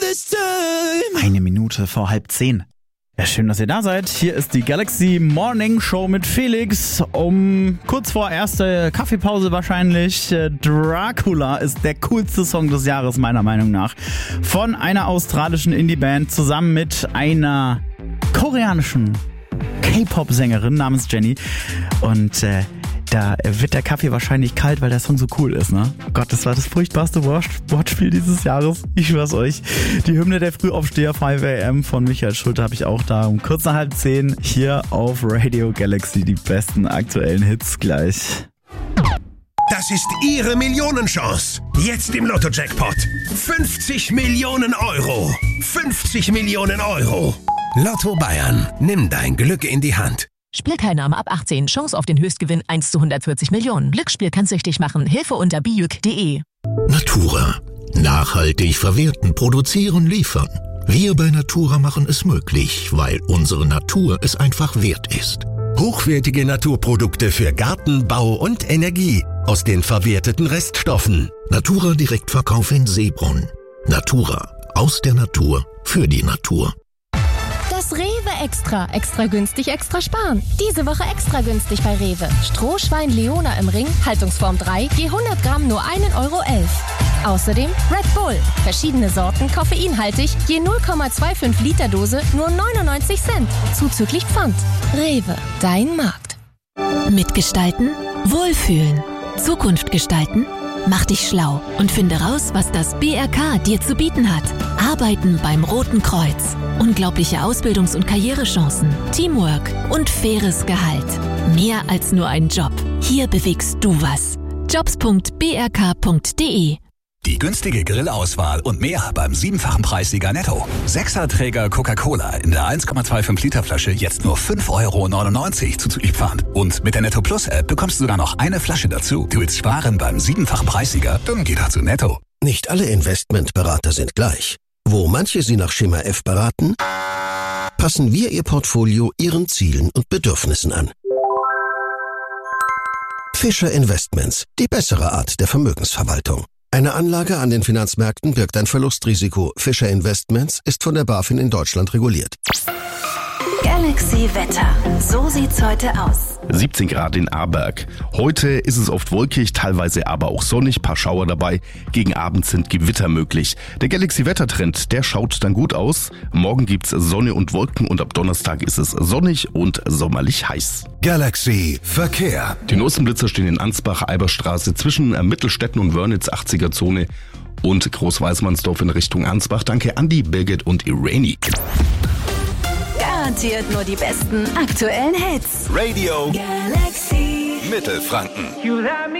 Eine Minute vor 9:30. Ja, schön, dass ihr da seid. Hier ist die Galaxy Morning Show mit Felix. Kurz vor erste Kaffeepause wahrscheinlich. Dracula ist der coolste Song des Jahres, meiner Meinung nach. Von einer australischen Indie-Band zusammen mit einer koreanischen K-Pop-Sängerin namens Jennie. Und da wird der Kaffee wahrscheinlich kalt, weil der Song so cool ist, ne? Gott, das war das furchtbarste Wortspiel dieses Jahres. Ich schwör's euch. Die Hymne der Frühaufsteher 5 AM von Michael Schulte habe ich auch da um kurz nach 9:30 hier auf Radio Galaxy. Die besten aktuellen Hits gleich. Das ist Ihre Millionenchance. Jetzt im Lotto-Jackpot. 50 Millionen Euro. 50 Millionen Euro. Lotto Bayern. Nimm dein Glück in die Hand. Spielteilnahme ab 18. Chance auf den Höchstgewinn 1 zu 140 Millionen. Glücksspiel kann süchtig machen. Hilfe unter bijuk.de. Natura. Nachhaltig verwerten, produzieren, liefern. Wir bei Natura machen es möglich, weil unsere Natur es einfach wert ist. Hochwertige Naturprodukte für Garten, Bau und Energie aus den verwerteten Reststoffen. Natura Direktverkauf in Seebrunn. Natura. Aus der Natur. Für die Natur. Das Rewe Extra. Extra günstig, extra sparen. Diese Woche extra günstig bei Rewe. Strohschwein Leona im Ring, Haltungsform 3, je 100 Gramm nur 1,11 €. Außerdem Red Bull. Verschiedene Sorten, koffeinhaltig, je 0,25 Liter Dose, nur 99 Cent. Zuzüglich Pfand. Rewe, dein Markt. Mitgestalten, wohlfühlen, Zukunft gestalten. Mach dich schlau und finde raus, was das BRK dir zu bieten hat. Arbeiten beim Roten Kreuz. Unglaubliche Ausbildungs- und Karrierechancen, Teamwork und faires Gehalt. Mehr als nur ein Job. Hier bewegst du was. Jobs.brk.de. Die günstige Grillauswahl und mehr beim 7-fachen Preissieger Netto. 6er-Träger Coca-Cola in der 1,25 Liter Flasche jetzt nur 5,99 € zuzüglich Pfand. Und mit der Netto Plus App bekommst du sogar noch eine Flasche dazu. Du willst sparen beim 7-fachen Preissieger? Dann geh doch zu Netto. Nicht alle Investmentberater sind gleich. Wo manche Sie nach Schema F beraten, passen wir Ihr Portfolio Ihren Zielen und Bedürfnissen an. Fischer Investments, die bessere Art der Vermögensverwaltung. Eine Anlage an den Finanzmärkten birgt ein Verlustrisiko. Fischer Investments ist von der BaFin in Deutschland reguliert. Galaxy Wetter. So sieht's heute aus. 17 Grad in Aarberg. Heute ist es oft wolkig, teilweise aber auch sonnig, paar Schauer dabei. Gegen Abend sind Gewitter möglich. Der Galaxy-Wettertrend, der schaut dann gut aus. Morgen gibt's Sonne und Wolken und ab Donnerstag ist es sonnig und sommerlich heiß. Galaxy Verkehr. Die Nostenblitzer stehen in Ansbach-Eiberstraße zwischen Mittelstetten und Wörnitz 80er-Zone und Großweißmannsdorf in Richtung Ansbach. Danke Andi, Birgit und Irani. Garantiert nur die besten aktuellen Hits. Radio Galaxy Mittelfranken.